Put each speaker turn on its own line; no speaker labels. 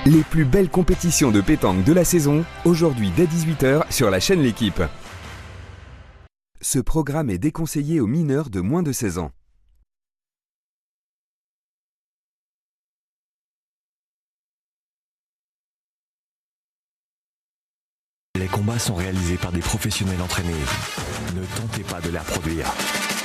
Les plus belles compétitions de pétanque de la saison, aujourd'hui dès 18 h sur la chaîne L'Équipe. Ce programme est déconseillé aux mineurs de moins de 16 ans.
Les combats sont réalisés par des professionnels entraînés. Ne tentez pas de les reproduire.